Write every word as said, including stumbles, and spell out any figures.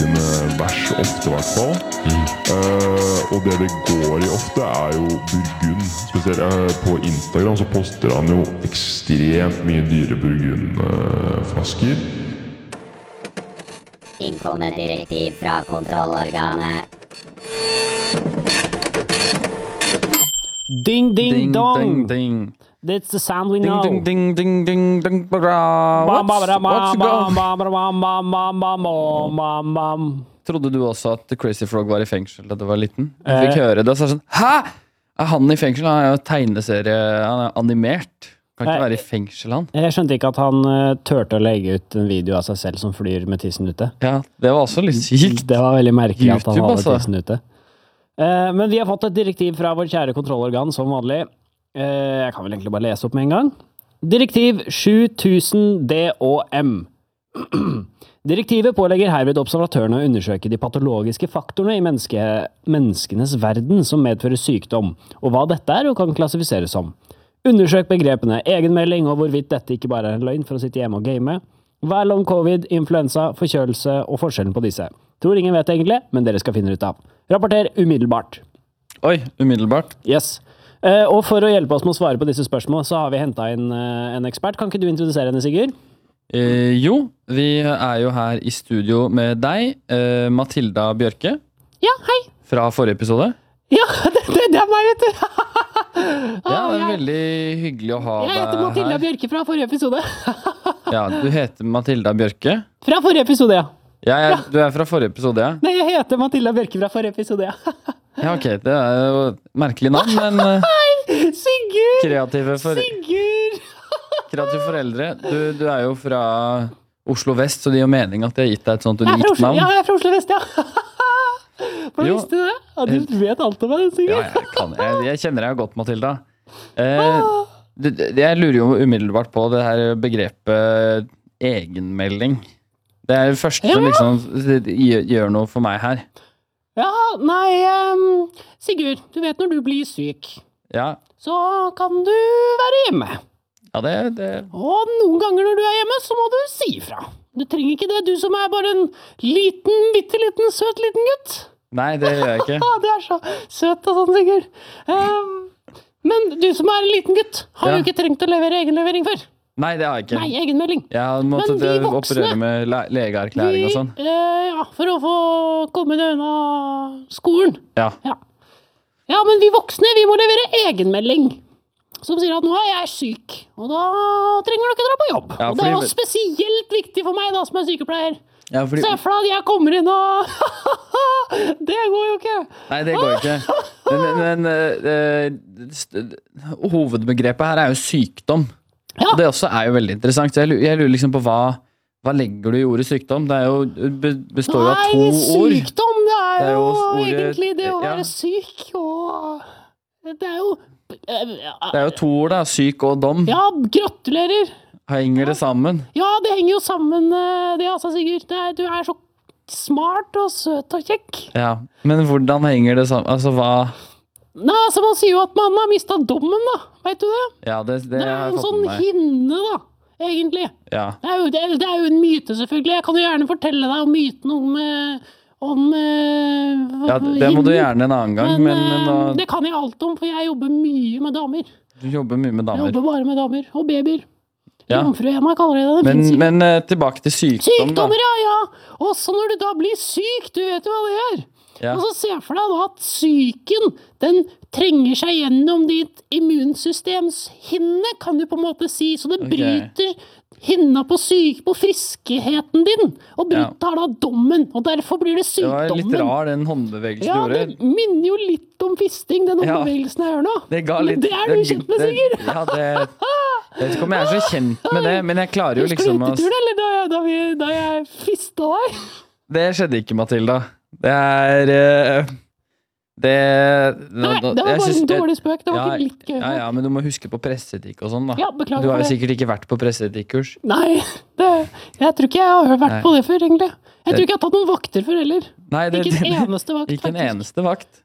sine vers ofte I hvert fall. Mm. Uh, og det det går I ofte er jo Burgund. Spesielt uh, på Instagram så poster han jo ekstremt mye dyre Burgund-flasker. Uh, Innkommet direktiv fra kontrollorganet. Ding, ding, Ding, dong. ding, ding. That's the sound we Ding, know. ding, ding, ding, ding, ding, bra. What's, what's going? Trodde du også at Crazy Frog var I fengsel da du var liten? Du fikk Eh. høre det, og så er det sånn, hæ? Er han I fengsel? Han er jo tegneserie, han er animert. Kan ikke Eh. være I fengsel, han. Jeg skjønte ikke at han uh, tørte å legge ut en video av seg selv som flyr med tissen ute. Ja, det var også litt sykt. Det var veldig merkelig at han YouTube, hadde altså. tissen ute. Uh, men vi har fått et direktiv fra vår kjære kontrollorgan, som vanlig. Uh, jeg kan vel egentlig bare lese opp med en gang. Direktiv sju tusen D og M. Direktivet pålegger herved observatørene å undersøke de patologiske faktorene I menneske, menneskenes verden som medfører sykdom, og hva dette er og kan klassifiseres som. Undersøk begrepene egenmelding og hvorvidt dette ikke bare er en løgn for å sitte hjemme og game. Hva er long covid, influensa, forkjølelse og forskjellen på disse? Tror ingen vet egentlig, men dere skal finne ut av. Rapporter umiddelbart. Oi, umiddelbart. Yes. Uh, og for å hjelpe oss med å svare på disse spørsmålene, så har vi hentet inn uh, en ekspert. Kan ikke du introdusere henne, Sigurd? Eh, jo, vi er jo her I studio med deg, eh, Matilda Bjørke, Ja, hei. fra forrige episode. Ja, det, det, det er meg, vet du. Ja, det er jeg, veldig hyggelig å ha jeg heter deg Matilda her. Bjørke fra forrige episode. Ja, du heter Matilda Bjørke. Fra forrige episode, ja. Ja, jeg, du er fra forrige episode, ja. Nei, jeg heter Matilda Bjørke fra forrige episode, ja. Ja, ok, det er jo et merkelig navn, men eh, Sigurd! kreative, for, Sigurd! kreative foreldre. Du, du er jo fra Oslo Vest, så det gir jo mening at de har gitt deg et sånt Jeg er fra unikt Oslo, navn. ja, jeg er fra Oslo Vest, ja. Hvordan Jo. visste du det? Ja, du vet alt om meg, Ja, Sigurd. jeg, kan, jeg, jeg kjenner deg jo godt, Matilda. Eh, det, det, jeg lurer jo umiddelbart på det her begrepet egenmelding. Det er det første som Ja. liksom gjør, gjør noe for meg her. Ja, nei, um, Sigurd, du vet når du blir syk, Ja, så kan du være hjemme. ja det, det Og noen ganger når du er hjemme, så må du si ifra. Du trenger ikke det, du som er bare en liten, bitteliten, søt liten gutt. Nei, det gjør jeg ikke. Ah, du er så søt og sånn, Sigurd. Um, men du som er en liten gutt, har Ja. jo ikke trengt å levere egenlevering før. Nei, det har jeg ikke. Nei, egenmelding. Jeg har måttet Men vi eh, voksne- operere med le legeerklæring og sånn. Vi, eh, ja, for å få komme deg unna skolen. Ja. Ja. ja, men vi voksne, vi må levere egenmelding. Som sier at nå er jeg syk, og da trenger du ikke dra på jobb. Ja, og det er jo fordi- spesielt viktig for meg da, som er sykepleier. Ja, fordi, Se for deg at jeg kommer inn og... det går jo ikke. nei, det går ikke. Men, men eh, st- hovedbegrepet her er jo sykdom. Ja. Og det også er jo veldig interessant. Så jeg lurer, jeg lurer liksom på hva, hva legger du I ordet sykdom? Det er jo, be- består jo av to Nei, ord. sykdom, det er, Det er jo, jo ordet- egentlig det å ja. være syk, og det er jo... Det er jo to ord da, syk og dom. Ja, gratulerer. Henger det sammen? Ja, det henger jo sammen, eh, det altså, Sigurd. Det er, du er så smart og søt og kjekk. Ja, men hvordan henger det sammen? Altså, hva? Nei, altså, man sier jo at man har mistet dommen, da. Vet du det? Ja, det, det, Det har er jeg en fått sånn med meg. hinne, da, egentlig. Ja, Det er, jo, det, er, det er jo en myte, selvfølgelig. Jeg kan jo gjerne fortelle deg om myten om, eh, om eh, ja det må du hinnen. gjerne en annen gang, Men, men, eh, nå, det kan jeg alt om, for jeg jobber mye med damer. du jobber mye med Jeg damer. jobber bare med damer og babyer. Ja. Jomfruhjemma kaller jeg det. Det Men, finnes ikke. men eh, tilbake til sykdom, da. Sykdommer, ja, ja. Også når du da blir syk, du vet jo hva det gjør. Ja. Og så se for deg da at psyken, den trenger seg gjennom ditt immunsystems hinne, kan du på en måte si, så det Ok. bryter hinna på syk, på friskeheten din, og Ja. tar da dommen, og derfor blir det Det var sykdommen. litt rar, den håndbevegelsen Ja, du det gjorde. minner jo litt om fisting, den Ja. håndbevegelsen jeg gjør nå. Det ga Men litt, det er du kjent med, det- Sigurd. Ja, det, jeg vet ikke om jeg er så kjent med det, men jeg klarer jo Husker liksom du å... uteturen, eller da jeg, da, vi, da jeg fista deg? Det skjedde ikke, Matilda. Det er... eh, Det... Nei, det var jeg bare synes- en dårlig spøk, det var ja, ikke litt gøy. Ja, ja, men du må huske på presseetikk og sånn, da. Ja, beklager Du har jo for det. sikkert ikke vært på presseetikkurs. Nei, det, jeg tror ikke jeg har vært Nei. på det før, egentlig. Jeg Det- tror ikke jeg har tatt noen vakter før heller. Nei, det, Ikke en det- eneste vakt, Ikke en faktisk. eneste vakt.